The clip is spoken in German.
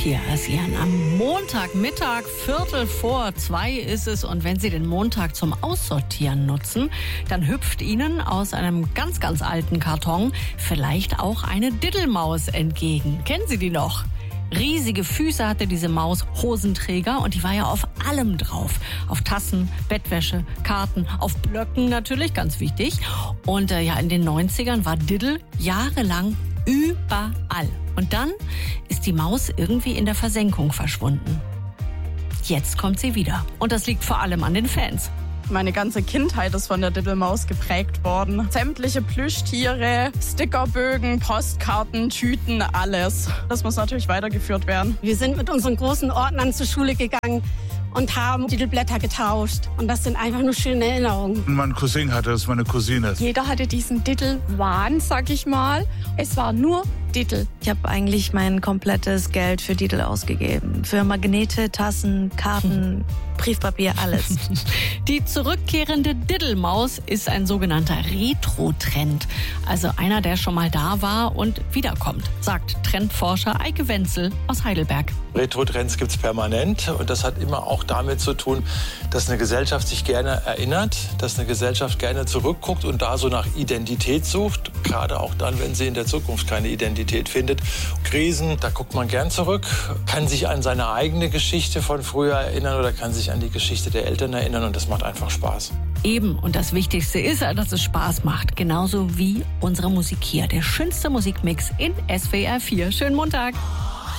hier ist Ihren am Montagmittag, 1:15 ist es. Und wenn Sie den Montag zum Aussortieren nutzen, dann hüpft Ihnen aus einem ganz, ganz alten Karton vielleicht auch eine Diddelmaus entgegen. Kennen Sie die noch? Riesige Füße hatte diese Maus, Hosenträger, und die war ja auf allem drauf. Auf Tassen, Bettwäsche, Karten, auf Blöcken natürlich, ganz wichtig. Und in den 90ern war Diddel jahrelang überall. Und dann ist die Maus irgendwie in der Versenkung verschwunden. Jetzt kommt sie wieder. Und das liegt vor allem an den Fans. Meine ganze Kindheit ist von der Diddelmaus geprägt worden. Sämtliche Plüschtiere, Stickerbögen, Postkarten, Tüten, alles. Das muss natürlich weitergeführt werden. Wir sind mit unseren großen Ordnern zur Schule gegangen und haben Diddelblätter getauscht. Und das sind einfach nur schöne Erinnerungen. Mein Cousin hatte das, meine Cousine. Jeder hatte diesen Diddel-Wahn, sag ich mal. Es war nur Diddel. Ich habe eigentlich mein komplettes Geld für Diddel ausgegeben. Für Magnete, Tassen, Karten, Briefpapier, alles. Die zurückkehrende Diddelmaus ist ein sogenannter Retro-Trend. Also einer, der schon mal da war und wiederkommt, sagt Trendforscher Eike Wenzel aus Heidelberg. Retro-Trends gibt es permanent und das hat immer auch damit zu tun, dass eine Gesellschaft sich gerne erinnert, dass eine Gesellschaft gerne zurückguckt und da so nach Identität sucht, gerade auch dann, wenn sie in der Zukunft keine Identität findet. Krisen, da guckt man gern zurück, kann sich an seine eigene Geschichte von früher erinnern oder kann sich an die Geschichte der Eltern erinnern und das macht einfach Spaß. Eben, und das Wichtigste ist, dass es Spaß macht, genauso wie unsere Musik hier. Der schönste Musikmix in SWR 4. Schönen Montag.